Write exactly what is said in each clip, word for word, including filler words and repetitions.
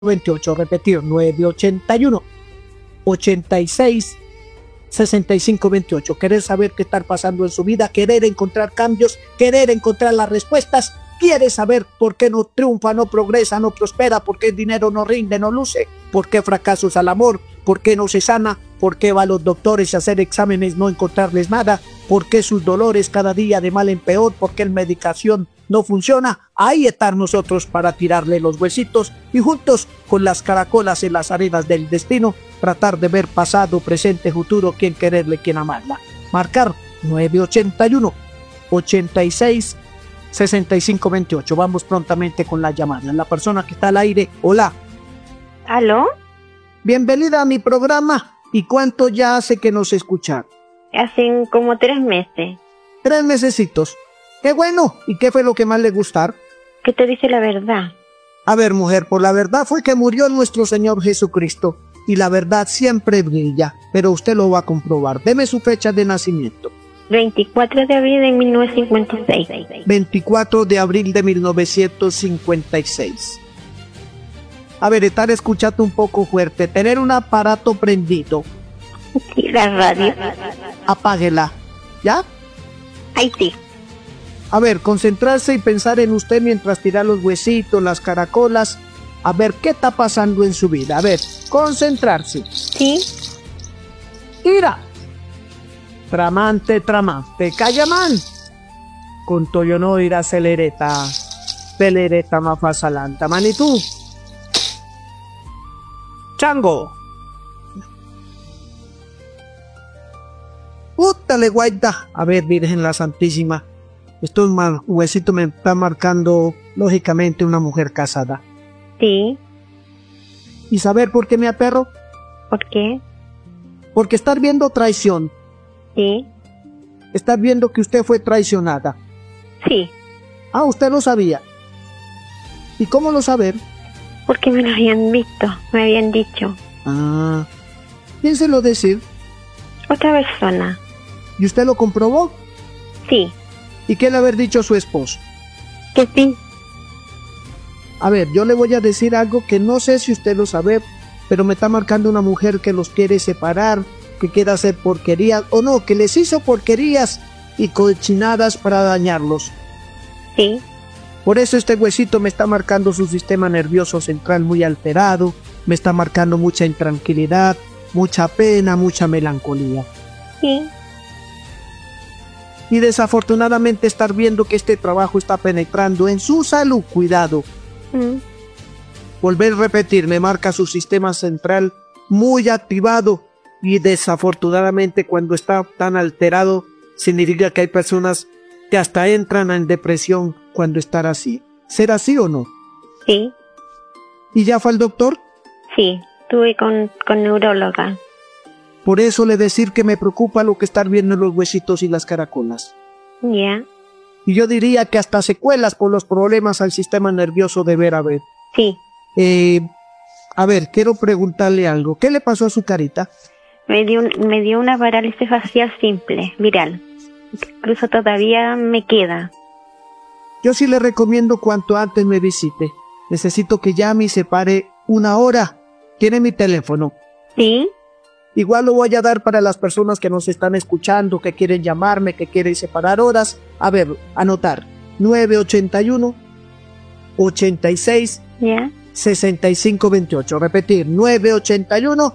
veintiocho, repetir, nueve ochenta y uno, ochenta y seis, sesenta y cinco veintiocho. Querer saber qué está pasando en su vida, querer encontrar cambios, querer encontrar las respuestas, quiere saber por qué no triunfa, no progresa, no prospera, por qué el dinero no rinde, no luce, por qué fracasos al amor, por qué no se sana, por qué va a los doctores a hacer exámenes, no encontrarles nada, por qué sus dolores cada día de mal en peor, por qué la medicación no funciona. Ahí están nosotros para tirarle los huesitos y juntos con las caracolas en las arenas del destino tratar de ver pasado, presente, futuro, quién quererle, quién amarla. Marcar nueve ochenta y uno, ochenta y seis, sesenta y cinco veintiocho. Vamos prontamente con la llamada. La persona que está al aire, hola. ¿Aló? Bienvenida a mi programa. ¿Y cuánto ya hace que nos escuchan? Hacen como tres meses. Tres mesecitos. ¡Qué bueno! ¿Y qué fue lo que más le gustaron? Que te dice la verdad. A ver, mujer, por la verdad fue que murió nuestro Señor Jesucristo. Y la verdad siempre brilla, pero usted lo va a comprobar. Deme su fecha de nacimiento. veinticuatro de abril de mil novecientos cincuenta y seis. veinticuatro de abril de mil novecientos cincuenta y seis. A ver, estar escuchando un poco fuerte. Tener un aparato prendido. Sí, la radio. Apáguela. ¿Ya? Ahí sí. A ver, concentrarse y pensar en usted mientras tira los huesitos, las caracolas. A ver, ¿qué está pasando en su vida? A ver, concentrarse. Sí. Tira. Tramante, tramante, callaman. Con toyo no irá celereta. Celereta mafasalanta. Manitú. Chango. Pútale, guaita. A ver, Virgen la Santísima. Estos huesitos me están marcando, lógicamente, una mujer casada. Sí. ¿Y saber por qué me aperro? ¿Por qué? Porque estar viendo traición. Sí. Estar viendo que usted fue traicionada. Sí. Ah, usted lo sabía. ¿Y cómo lo saber? Porque me lo habían visto, me habían dicho. Ah. Piénselo decir. Otra persona. ¿Y usted lo comprobó? Sí. ¿Y qué le haber dicho a su esposo? Que sí. A ver, yo le voy a decir algo que no sé si usted lo sabe, pero me está marcando una mujer que los quiere separar, que quiere hacer porquerías, o no, que les hizo porquerías y cochinadas para dañarlos. Sí. Por eso este huesito me está marcando su sistema nervioso central muy alterado, me está marcando mucha intranquilidad, mucha pena, mucha melancolía. Sí. Y desafortunadamente estar viendo que este trabajo está penetrando en su salud, cuidado. Mm. Volver a repetir, me marca su sistema central muy activado y desafortunadamente cuando está tan alterado significa que hay personas que hasta entran en depresión cuando están así. ¿Será así o no? Sí. ¿Y ya fue al doctor? Sí, estuve con, con neuróloga. Por eso le decir que me preocupa lo que estar viendo en los huesitos y las caracolas. Ya. Yeah. Y yo diría que hasta secuelas por los problemas al sistema nervioso deber haber. Sí. Eh, a ver, quiero preguntarle algo. ¿Qué le pasó a su carita? Me dio, un, me dio una parálisis facial simple, viral. Incluso todavía me queda. Yo sí le recomiendo cuanto antes me visite. Necesito que llame y se pare una hora. ¿Tiene mi teléfono? Sí. Igual lo voy a dar para las personas que nos están escuchando, que quieren llamarme, que quieren separar horas. A ver, anotar. nueve ochenta y uno, ochenta y seis, yeah. sesenta y cinco veintiocho. Repetir, nueve ochenta y uno,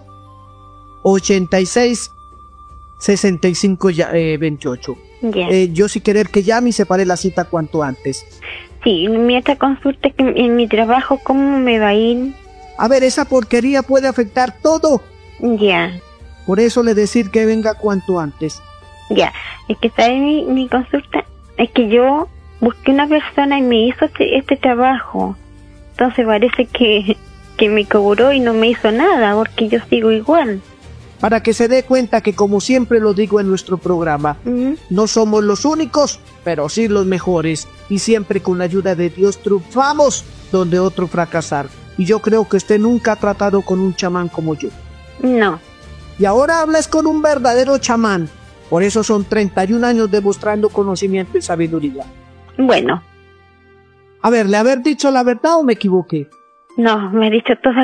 ochenta y seis, sesenta y cinco veintiocho. Yeah. Eh, yo sí querer que llame y separe la cita cuanto antes. Sí, mi otra consulta es que en mi trabajo, ¿cómo me va a ir? A ver, esa porquería puede afectar todo. Ya. Yeah. Por eso le decir que venga cuanto antes. Ya, yeah. Es que sabe mi, mi consulta, es que yo busqué una persona y me hizo este, este trabajo. Entonces parece que, que me cobró y no me hizo nada, porque yo sigo igual. Para que se dé cuenta que, como siempre lo digo en nuestro programa, uh-huh. no somos los únicos, pero sí los mejores. Y siempre con la ayuda de Dios triunfamos donde otro fracasar. Y yo creo que usted nunca ha tratado con un chamán como yo. No. Y ahora hablas con un verdadero chamán. Por eso son treinta y un años demostrando conocimiento y sabiduría. Bueno. A ver, ¿le haber dicho la verdad o me equivoqué? No, me ha dicho todo